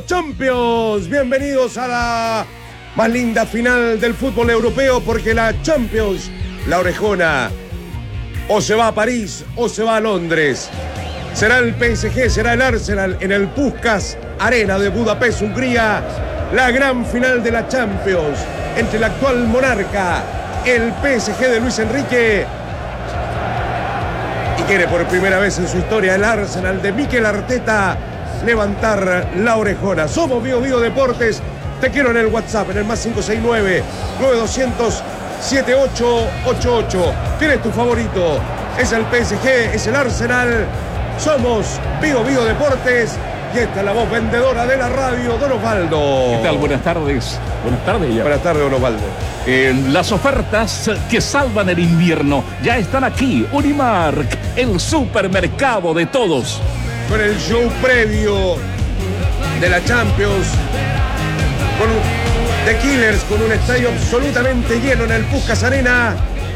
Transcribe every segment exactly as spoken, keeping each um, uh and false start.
Champions. Bienvenidos a la más linda final del fútbol europeo, porque la Champions, la orejona, o se va a París o se va a Londres. Será el P S G, será el Arsenal en el Puskás Arena de Budapest, Hungría. La gran final de la Champions entre el actual monarca, el P S G de Luis Enrique, y quiere por primera vez en su historia el Arsenal de Mikel Arteta levantar la orejona. Somos Bio Bio Deportes. Te quiero en el WhatsApp, en el más cinco seis nueve, nueve dos cero cero, siete ocho ocho ocho. ¿Quién es tu favorito? ¿Es el P S G? ¿Es el Arsenal? Somos Bio Bio Deportes. Y esta es la voz vendedora de la radio, Don Osvaldo. ¿Qué tal? Buenas tardes. Buenas tardes ya. Buenas tardes, Don Osvaldo. Eh, las ofertas que salvan el invierno ya están aquí. Unimark, el supermercado de todos. Con el show previo de la Champions, con The Killers, con un estadio absolutamente lleno en el Puskás Arena.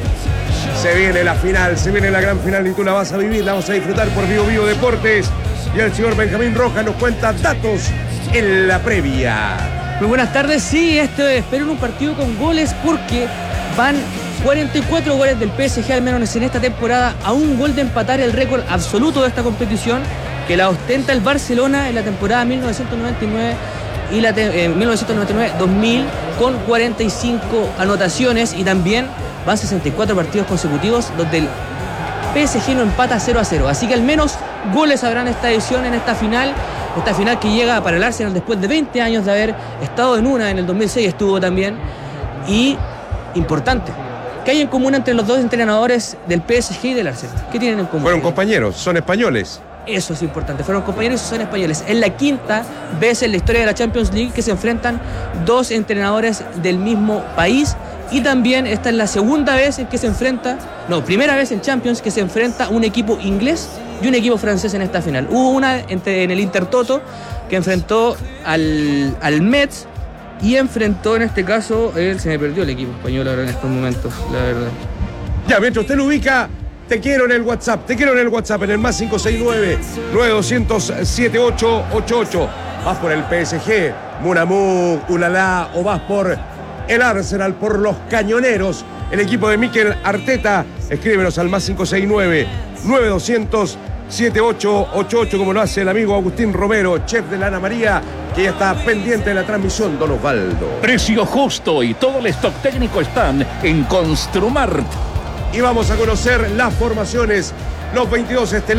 Se viene la final, se viene la gran final y tú la vas a vivir, la vas a disfrutar por Bio Bio Deportes. Y el señor Benjamín Rojas nos cuenta datos en la previa. Muy buenas tardes. Sí, esto espero un partido con goles, porque van cuarenta y cuatro goles del P S G, al menos en esta temporada, a un gol de empatar el récord absoluto de esta competición, que la ostenta el Barcelona en la temporada mil novecientos noventa y nueve y la eh, mil novecientos noventa y nueve dos mil, con cuarenta y cinco anotaciones, y también van sesenta y cuatro partidos consecutivos donde el P S G no empata cero a cero. Así que al menos goles habrán esta edición, en esta final. Esta final que llega para el Arsenal después de veinte años de haber estado en una, en el dos mil seis estuvo también. Y importante, ¿qué hay en común entre los dos entrenadores del P S G y del Arsenal? ¿Qué tienen en común? Fueron compañeros, son españoles. Eso es importante, fueron compañeros y son españoles. Es la quinta vez en la historia de la Champions League que se enfrentan dos entrenadores del mismo país. Y también esta es la segunda vez en que se enfrenta, no, primera vez en Champions que se enfrenta un equipo inglés y un equipo francés en esta final. Hubo una entre, en el Intertoto, que enfrentó al, al Metz, y enfrentó en este caso, él se me perdió el equipo español ahora en estos momentos, la verdad. Ya, mientras usted lo ubica, te quiero en el WhatsApp, te quiero en el WhatsApp, en el más cinco seis nueve, nueve dos cero cero, siete ocho ocho ocho. Vas por el P S G, Munamú, Ulala, o vas por el Arsenal, por los cañoneros, el equipo de Mikel Arteta. Escríbenos al más cinco seis nueve, nueve dos cero cero, siete ocho ocho ocho, como lo hace el amigo Agustín Romero, chef de la Ana María, que ya está pendiente de la transmisión, Don Osvaldo. Precio justo y todo el stock técnico están en Construmart. Y vamos a conocer las formaciones, los veintidós estelares.